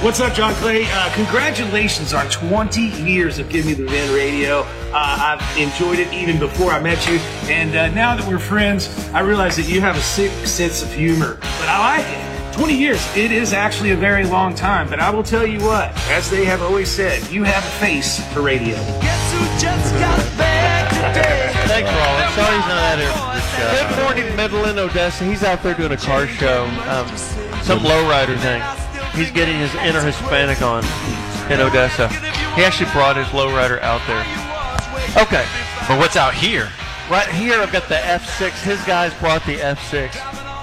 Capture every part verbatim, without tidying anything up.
What's up, John Clay? Uh, congratulations on twenty years of Give Me the Vin Radio. Uh, I've enjoyed it even before I met you, and uh, now that we're friends, I realize that you have a sick sense of humor. But I like it. twenty years, it is actually a very long time, but I will tell you what, as they have always said, you have a face for radio. Guess who just got back today? Thanks, Rollins. Sorry he's not out here for this show. Good morning, Midland, Odessa. He's out there doing a car show. Um, some lowrider thing. He's getting his inner Hispanic on in Odessa. He actually brought his lowrider out there. Okay. But what's out here? Right here, I've got the F six. His guys brought the F six.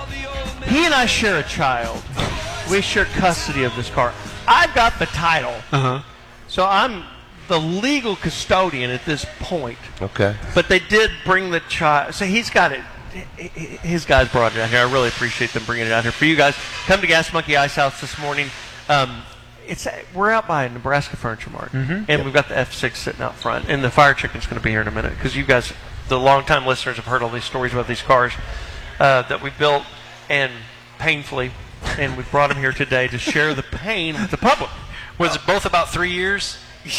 He and I share a child. We share custody of this car. I've got the title. Uh-huh. So I'm the legal custodian at this point. Okay. But they did bring the child. So he's got it. His guys brought it out here. I really appreciate them bringing it out here for you guys. Come to Gas Monkey Ice House this morning. Um, it's we're out by Nebraska Furniture Mart, mm-hmm. and yep. we've got the F six sitting out front, and the Fire Chicken's going to be here in a minute because you guys, the longtime listeners, have heard all these stories about these cars uh, that we built and painfully, and we brought them here today to share the pain with the public. Was it both about three years?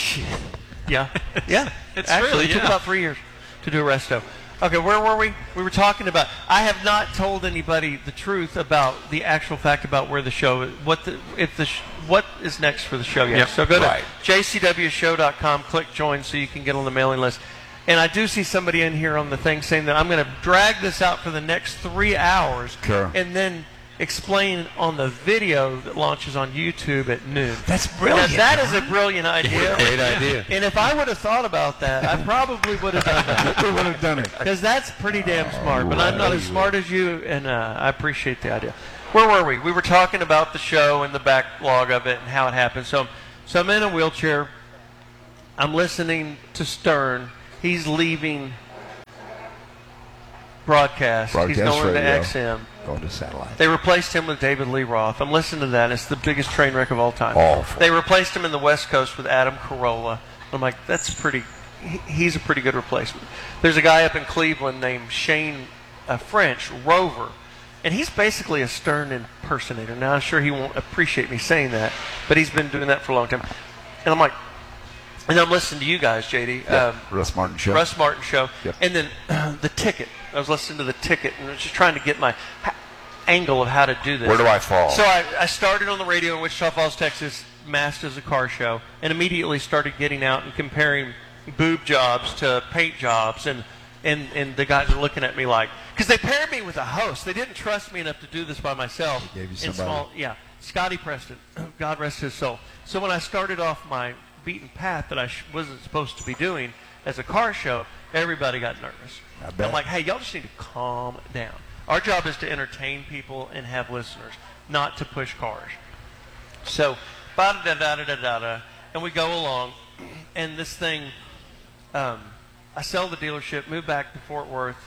Yeah, yeah. It's Actually, really it took yeah. about three years to do a resto. Okay, where were we? We were talking about. I have not told anybody the truth about the actual fact about where the show is. What the if the sh- what is next for the show yet? Yep, so go to right. j c w show dot com, click join so you can get on the mailing list. And I do see somebody in here on the thing saying that I'm going to drag this out for the next three hours, sure. and then explain on the video that launches on YouTube at noon. That's brilliant. Now, that is a brilliant idea. Great idea. And if I would have thought about that, I probably would have done that. We would have done it. Because that's pretty damn smart. But I'm not as smart as you, and uh, I appreciate the idea. Where were we? We were talking about the show and the backlog of it and how it happened. So, so I'm in a wheelchair. I'm listening to Stern. He's leaving broadcast. Broadcast He's going radio. to X M. Going to satellite. They replaced him with David Lee Roth. I'm listening to that. It's the biggest train wreck of all time. Awful. They replaced him in the West Coast with Adam Carolla. I'm like, that's pretty. He, he's a pretty good replacement. There's a guy up in Cleveland named Shane uh, French, Rover, and he's basically a Stern impersonator. Now, I'm sure he won't appreciate me saying that, but he's been doing that for a long time. And I'm like, and I'm listening to you guys, J D. Yep. Um, Russ Martin Show. Russ Martin Show. Yep. And then uh, the ticket. I was listening to the ticket and I was just trying to get my ha- angle of how to do this. Where do I fall? So I, I started on the radio in Wichita Falls, Texas, masked as a car show, and immediately started getting out and comparing boob jobs to paint jobs. And, and, and the guys are looking at me like, because they paired me with a host. They didn't trust me enough to do this by myself. They gave you in somebody. small, yeah, Scotty Preston, God rest his soul. So when I started off my beaten path that I sh- wasn't supposed to be doing as a car show, everybody got nervous. I bet. I'm like, hey, y'all just need to calm down. Our job is to entertain people and have listeners, not to push cars. So, ba-da-da-da-da-da-da, and we go along, and this thing, um, I sell the dealership, move back to Fort Worth.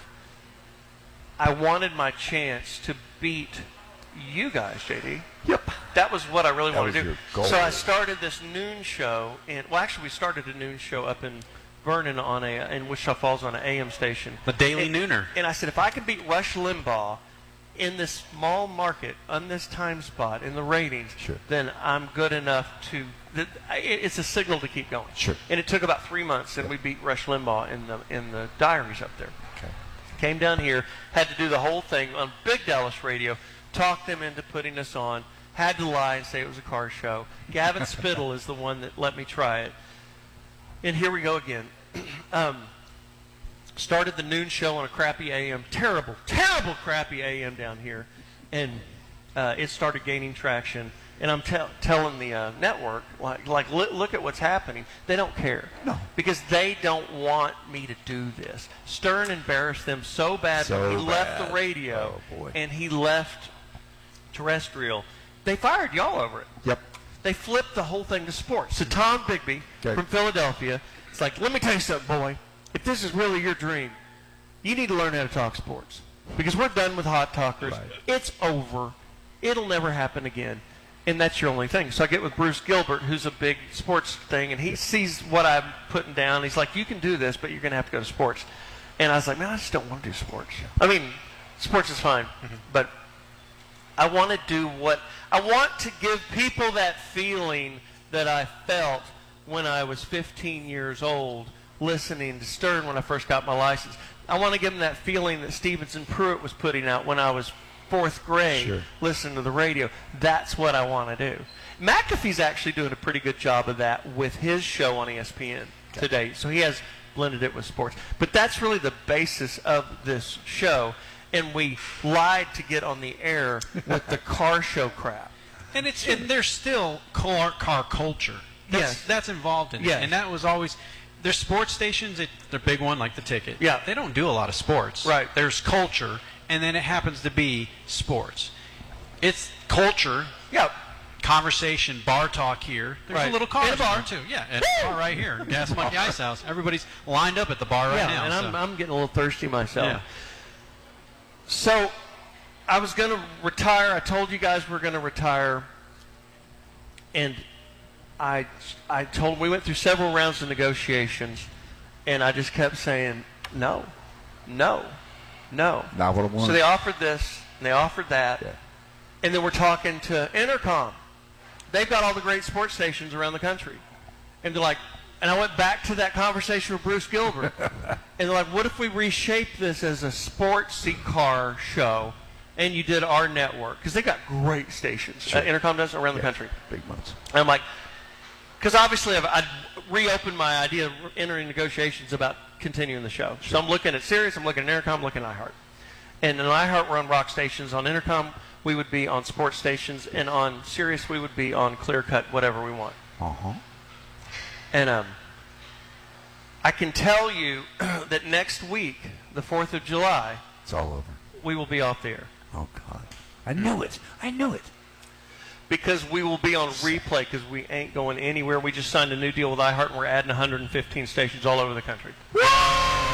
I wanted my chance to beat you guys, J D. Yep. That was what I really That wanted to was do. your goal. So I started this noon show, and well, actually, we started a noon show up in Vernon on a in Wichita Falls on an A M station. The Daily and, Nooner. And I said, if I could beat Rush Limbaugh in this small market on this time spot in the ratings, Sure. then I'm good enough to. Th- it, it's a signal to keep going. Sure. And it took about three months, and Yep. we beat Rush Limbaugh in the in the diaries up there. Okay. Came down here, had to do the whole thing on Big Dallas Radio, talked them into putting us on, had to lie and say it was a car show. Gavin Spittle is the one that let me try it. And here we go again. um, started the noon show on a crappy A M, terrible, terrible crappy A M down here. And uh, it started gaining traction. And I'm tell telling the uh, network, like, like li- look at what's happening. They don't care. No. Because they don't want me to do this. Stern embarrassed them so bad So that he left bad. the radio Oh, boy. and he left terrestrial. They fired y'all over it. Yep. They flipped the whole thing to sports. So Tom Bigby Okay. from Philadelphia, it's like, let me tell you something, boy. If this is really your dream, you need to learn how to talk sports. Because we're done with hot talkers. Right. It's over. It'll never happen again. And that's your only thing. So I get with Bruce Gilbert, who's a big sports thing, and he sees what I'm putting down. He's like, you can do this, but you're going to have to go to sports. And I was like, man, I just don't want to do sports. I mean, sports is fine, mm-hmm. but I want to do what I want to give people that feeling that I felt when I was fifteen years old listening to Stern when I first got my license. I want to give them that feeling that Stevenson Pruitt was putting out when I was fourth grade Sure. listening to the radio. That's what I want to do. McAfee's actually doing a pretty good job of that with his show on E S P N today. So he has blended it with sports. But that's really the basis of this show. And we lied to get on the air with the car show crap. And it's and there's still car car culture. That's, Yes. that's involved in Yes. it. And that was always there's sports stations. It, they're big one like the Ticket. Yeah. They don't do a lot of sports. Right. There's culture, and then it happens to be sports. It's culture. Yeah. Conversation, bar talk here. There's Right. a little car In a bar. too. Yeah, and a bar right here, Gas Monkey Ice House. Everybody's lined up at the bar right yeah, now. and I'm, so. I'm getting a little thirsty myself. Yeah. So I was going to retire. I told you guys we're going to retire. And I, I told we went through several rounds of negotiations, and I just kept saying, no, no, no. Not what I want. So they offered this, and they offered that. Yeah. And then we're talking to Intercom. They've got all the great sports stations around the country. And they're like, and I went back to that conversation with Bruce Gilbert. And they're like, what if we reshape this as a sportsy car show and you did our network? Because they got great stations. Sure. Uh, Intercom does around the country. Big months. And I'm like, because obviously I've, I'd reopened my idea of entering negotiations about continuing the show. So I'm looking at Sirius, I'm looking at Intercom, I'm looking at iHeart. And in iHeart, we're on rock stations. On Intercom, we would be on sports stations. And on Sirius, we would be on clear cut, whatever we want. Uh-huh. And um, I can tell you that next week, the fourth of July, It's all over. we will be off the air. Oh, God. I knew it. I knew it. Because we will be on replay because we ain't going anywhere. We just signed a new deal with iHeart and we're adding one hundred fifteen stations all over the country.